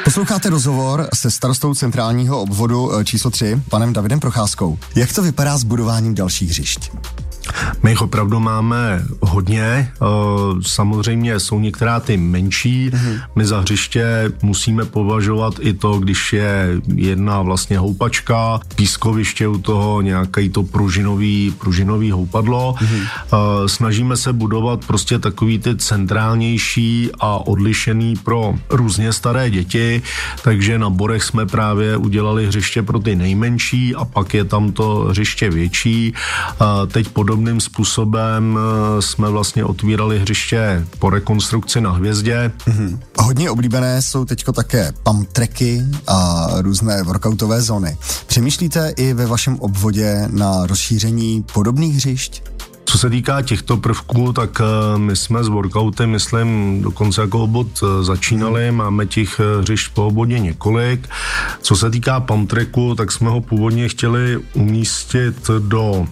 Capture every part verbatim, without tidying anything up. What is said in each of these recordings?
Posloucháte rozhovor se starostou centrálního obvodu číslo tři, panem Davidem Procházkou. Jak to vypadá s budováním dalších hřišť? My jich opravdu máme hodně, samozřejmě jsou některá ty menší, mm-hmm. My za hřiště musíme považovat i to, když je jedna vlastně houpačka, pískoviště u toho, nějaký to pružinový, pružinový houpadlo. Mm-hmm. Snažíme se budovat prostě takový ty centrálnější a odlišený pro různě staré děti, takže na Borech jsme právě udělali hřiště pro ty nejmenší a pak je tam to hřiště větší. Teď podobným způsobem jsme vlastně otvírali hřiště po rekonstrukci na Hvězdě. Mm-hmm. Hodně oblíbené jsou teďko také pump tracky a různé workoutové zóny. Přemýšlíte i ve vašem obvodě na rozšíření podobných hřišť? Co se týká těchto prvků, tak my jsme s workoutem, myslím, dokonce jako obvod začínali, máme těch hřišť po obvodě několik. Co se týká pump tracku, tak jsme ho původně chtěli umístit do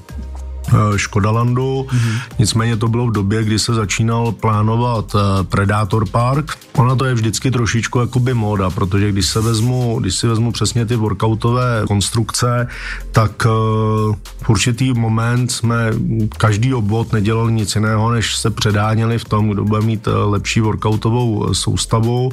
Škodalandu, mm-hmm. Nicméně to bylo v době, kdy se začínal plánovat Predator Park. Ona to je vždycky trošičku jakoby móda, protože když se vezmu, když si vezmu přesně ty workoutové konstrukce, tak uh, v určitý moment jsme každý obvod nedělali nic jiného, než se předáněli v tom, kdo bude mít lepší workoutovou soustavu.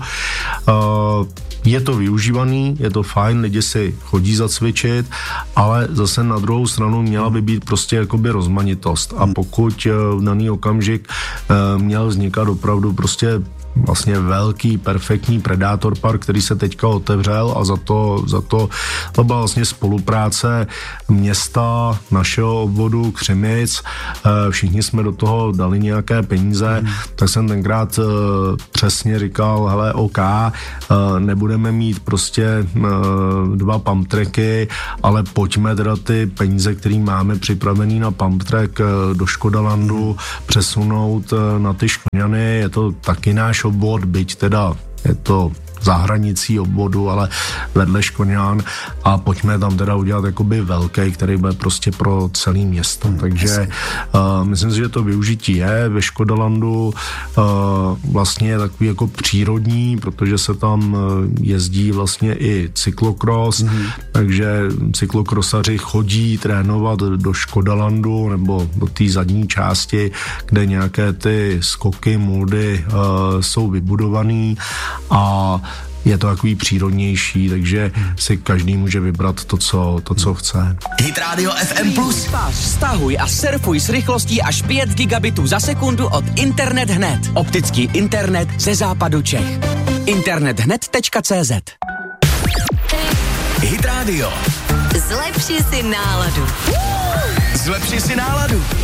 Uh, je to využívaný, je to fajn, lidi si chodí zacvičit, ale zase na druhou stranu měla by být prostě jakoby rozmanitost a pokud v daný okamžik měl vznikat opravdu prostě vlastně velký, perfektní Predator Park, který se teďka otevřel a za to, za to, to byla vlastně spolupráce města, našeho obvodu Křimic, všichni jsme do toho dali nějaké peníze, mm. tak jsem tenkrát přesně říkal, hele, OK, nebudeme mít prostě dva pump tracky, ale pojďme teda ty peníze, které máme připravený na pump track do Škodalandu, mm. přesunout na ty Škoňany, je to taky náš obvod, byť teda je to za hranicí obvodu, ale vedle Škoňán a pojďme tam teda udělat jakoby velký, který bude prostě pro celý město. Hmm, Takže uh, myslím si, že to využití je ve Škodalandu uh, vlastně je takový jako přírodní, protože se tam uh, jezdí vlastně i cyklokros, hmm. takže cyklokrosaři chodí trénovat do Škodalandu nebo do té zadní části, kde nějaké ty skoky, muldy uh, jsou vybudovaný a je to takový přírodnější, takže si každý může vybrat to, co, to, co chce. Hit Radio F M plus. Stahuj a surfuj s rychlostí až pět gigabitů za sekundu od Internet hned. Optický internet ze západu Čech. internet hned tečka cé zet. Hit Radio. Zlepši si náladu. Zlepši si náladu.